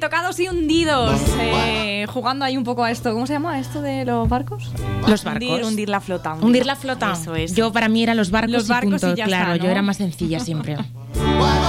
tocados y hundidos. Jugando ahí un poco a esto. ¿Cómo se llama esto de los barcos? Los barcos. Hundir la flota. Hundir la flota. Eso es. Yo, para mí, era los barcos y punto. Y ya claro, está, ¿no? yo era más sencilla siempre.